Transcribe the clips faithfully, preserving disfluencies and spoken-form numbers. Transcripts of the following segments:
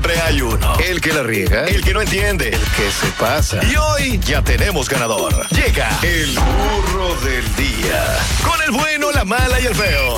siempre hay uno. El que la riega, el que no entiende, el que se pasa. Y hoy ya tenemos ganador. Llega el burro del día. Con el bueno, la mala y el feo.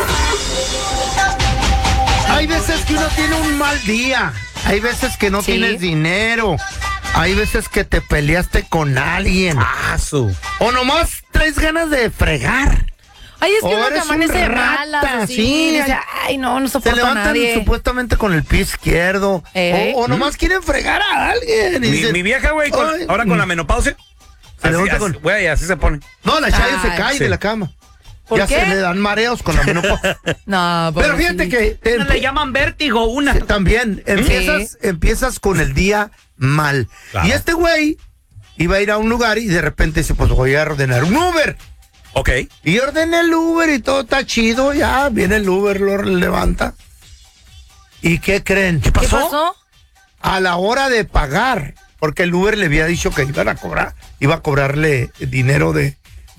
Hay veces que uno tiene un mal día. Hay veces que no Sí. tienes dinero. Hay veces que te peleaste con alguien. Ah, su. O nomás traes ganas de fregar. Ay, es que O uno te eres un amanece de rata, malas, así, sí. y dice, ay, no, no Se soporto a levantan nadie. supuestamente con el pie izquierdo. ¿Eh? O, o nomás quieren fregar a alguien. y Mi, dicen, mi vieja, güey, con- "Ay". ahora con la menopausia. Se Así, levanta así, con- güey, así se pone. No, la Chayo se Ay, cae sí. de la cama. ¿Por ya qué? se le dan mareos con la menopausia. No, Pero fíjate que te- Le llaman vértigo, una. Sí, también empiezas, empiezas con el día mal. Claro. Y este güey iba a ir a un lugar y de repente dice, pues voy a ordenar un Uber. Ok. Y ordena el Uber y todo está chido, ya viene el Uber, lo levanta. ¿Y qué creen? ¿Qué ¿Qué pasó? A la hora de pagar, porque el Uber le había dicho que iban a cobrar, iba a cobrarle dinero de,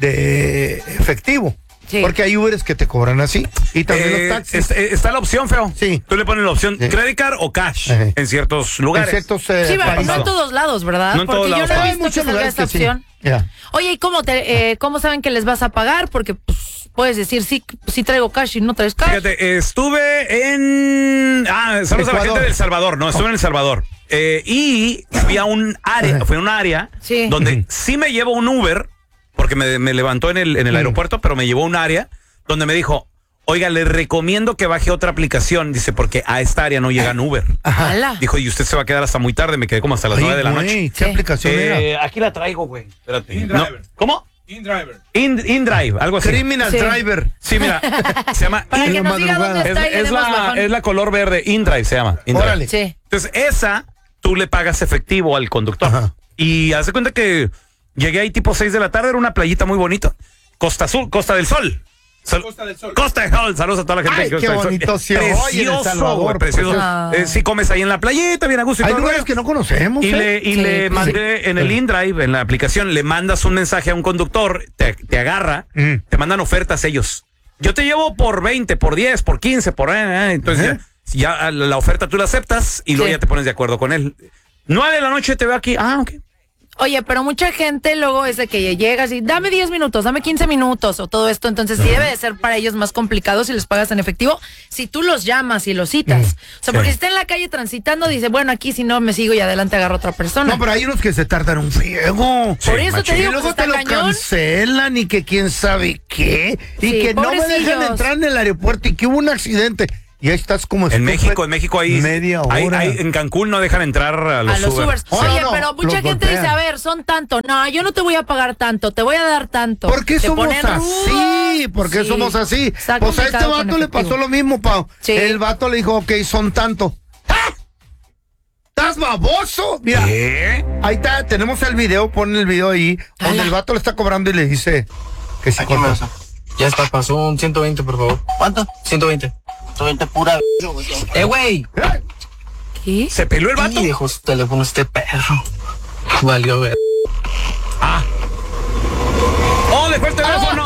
de efectivo. Sí. Porque hay Uberes que te cobran así. Y también Eh, los taxis. es- eh, está la opción, feo. Sí. Tú le pones la opción Sí. credit card o cash Ajá. en ciertos En lugares. ciertos, eh, Sí, pero no países. en todos lados, ¿verdad? No en Porque todos yo lados. no he Hay visto muchos que salga lugares esa que sí. opción. Ya. Oye, ¿y cómo, te, eh, cómo saben que les vas a pagar? Porque pues, puedes decir, sí, sí traigo cash y no traes cash. Fíjate, estuve en. Ah, saludos a la Ecuador. gente de El Salvador. No, estuve en El Salvador. Eh, y fui a un área, fui a un área Sí. donde Ujú. sí me llevo un Uber, porque me, me levantó en el, en el Mm. aeropuerto, pero me llevó a un área donde me dijo, oiga, le recomiendo que baje otra aplicación. Dice, porque a esta área no llegan Uber. Ala. Dijo, y usted se va a quedar hasta muy tarde. Me quedé como hasta las Oye, nueve de la güey, noche. ¿qué Sí. aplicación era? Eh, aquí la traigo, güey. Espérate. InDriver. No, ¿cómo? InDriver. In, InDrive, algo así. Criminal Sí. Driver. Sí, mira, se llama Para In- que nos diga madrugada. dónde es, está y le es demos la, bajón. es la color verde, InDrive se llama. InDrive. Órale. Sí. Entonces, esa, tú le pagas efectivo al conductor. Ajá. Y haz de cuenta que llegué ahí tipo seis de la tarde, era una playita muy bonita. Costa Azul, Costa del Sol. Sal- Costa del Sol. Costa del Sol, saludos a toda la gente Ay, de Costa qué del Sol. bonito se oye en El Precioso, Salvador, güey, precioso. precioso. Eh, sí comes ahí en la playita, bien a gusto y Hay todo el lugares rollo. que no conocemos. Y ¿eh? le, y Sí, le sí. mandé en el Sí. InDrive, en la aplicación, le mandas un mensaje a un conductor, te, te agarra, Mm. te mandan ofertas ellos. Yo te llevo por veinte, por diez, por quince, por... Eh, eh, entonces Ajá. ya, ya la oferta tú la aceptas y luego Sí. ya te pones de acuerdo con él. Nueve de la noche te veo aquí. Ah, ok. Oye, pero mucha gente luego es de que llegas y dame diez minutos, dame quince minutos o todo esto. Entonces sí debe de ser para ellos más complicado si les pagas en efectivo, si tú los llamas y los citas. O sea, porque si está en la calle transitando, dice, bueno, aquí si no me sigo y adelante agarro otra persona. No, pero hay unos que se tardan un friego. Por eso te Y digo, luego pues te está lo cañón. cancelan y que quién sabe qué. Y Sí, que no me dejan pobrecillos. entrar en el aeropuerto y que hubo un accidente. Y ahí estás como En estúpido. México, en México ahí... Media ahí- hora. ahí en Cancún no dejan entrar a los, a los Uber. Ubers. Oh, Oye, no, pero mucha los gente dice, golpean. a ver, son tanto. No, yo no te voy a pagar tanto, te voy a dar tanto. ¿Por qué Te somos ponen así? rudos. ¿Por qué Sí. somos así? Está Pues a este complicado con vato le efectivo. pasó lo mismo, Pau. Sí. El vato le dijo, ok, son tanto. ¡Ah! ¿Estás baboso? Mira, ¿Qué? ahí está, tenemos el video, pon el video ahí, donde Ala. el vato le está cobrando y le dice que si Aquí me corta. vas a- Ya está, pasó un ciento veinte, por favor. ¿Cuánto? ciento veinte. ciento veinte pura. ¡Eh, güey! ¿Qué? ¿Se peló el vato? Y dejó su teléfono este perro. Valió ver. ¡Oh, dejó el teléfono!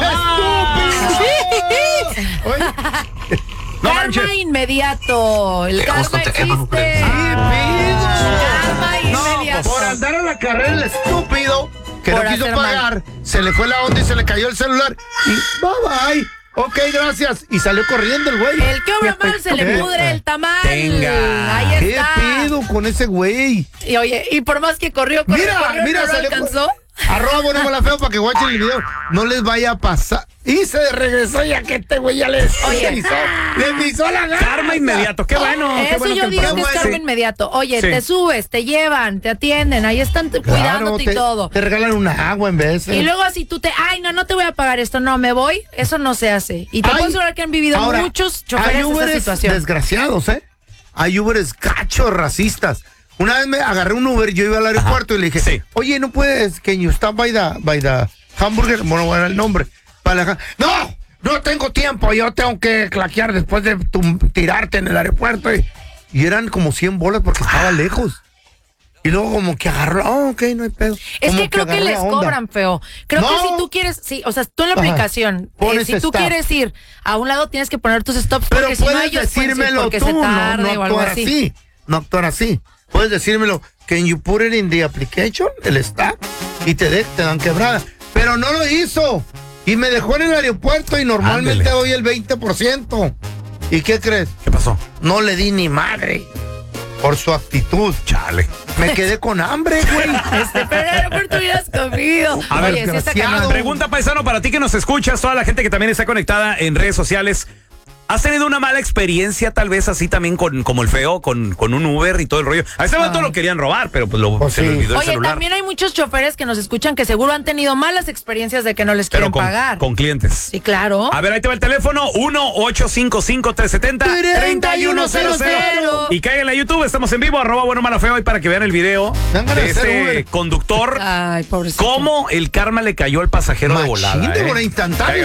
Oye, No Karma manches. inmediato. El Dejamos karma con teléfono, existe. Karma inmediato. por andar a la carrera el estúpido que Por no quiso hacer pagar, se le fue la onda y se le cayó el celular y bye bye. Ok, gracias. Y salió corriendo el güey. El que obra mal se le ¿Qué? pudre el tamal. Tenga. Ahí ¿Qué está. pido con ese güey? Y oye, y por más que corrió, corrió, Mira, corrió, mira, no lo salió. alcanzó. Arroba Bonemo la Feo para que guachen el video. No les vaya a pasar. Y se regresó ya que este güey ya les Oye. pisó, le pisó la gana. Karma inmediato. Qué bueno. qué Eso bueno yo que digo empezó. que es bueno. karma Sí. inmediato. Oye, Sí. te subes, te llevan, te atienden, ahí están te- Claro, cuidándote te, y todo. Te regalan una agua en vez. Y luego así tú te, ay, no, no te voy a pagar esto, no, me voy, eso no se hace. Y te Ay, puedo asegurar que han vivido ahora, muchos hay choferes esa Uberes situación. desgraciados, ¿eh? Hay Uberes gachos, racistas. Una vez me agarré un Uber, yo iba al aeropuerto y le dije, sí. oye, ¿no puedes, can you stop by the, by the hamburger? Bueno, bueno, el nombre. Para la, no, no tengo tiempo, yo tengo que claquear después de tu- tirarte en el aeropuerto. Y, y eran como cien bolas porque estaba lejos. Y luego como que agarró, oh, ok, no hay pedo. Es Como que creo que agarró les la onda. cobran feo. Creo No. que si tú quieres, sí, o sea, tú en la Ajá. aplicación, eh, Pones si tú stop. quieres ir a un lado tienes que poner tus stops Pero porque si no puedes ellos pueden decir decírmelo porque tú, se no, tarde no o algo actuar así. así. No actuar así. puedes decírmelo, que you put it in the application, el stack, y te, de, te dan quebrada. Pero no lo hizo. Y me dejó en el aeropuerto y normalmente Ándele. doy el veinte por ciento. ¿Y qué crees? ¿Qué pasó? No le di ni madre por su actitud. Chale. Me quedé con hambre, güey. Este, pero en el aeropuerto hubieras comido. A ver, Oye, sí está desgraciado. cañón. Pregunta, paisano, para ti que nos escuchas, toda la gente que también está conectada en redes sociales. ¿Has tenido una mala experiencia tal vez así también con como el feo, con, con un Uber y todo el rollo? A ese momento lo querían robar, pero pues lo, Pues se le sí. olvidó el Oye, celular. también hay muchos choferes que nos escuchan que seguro han tenido malas experiencias de que no les pero quieren con, pagar. con clientes. Sí, claro. A ver, ahí te va el teléfono, uno ocho cinco cinco, tres siete cero, tres uno cero cero. Y caigan a YouTube, estamos en vivo, arroba bueno, malo, feo, y para que vean el video Dan ganas de de hacer ese Uber. conductor, Ay, pobrecito. cómo el karma le cayó al pasajero de volada. Machín de ¿eh? volada, instantáneo.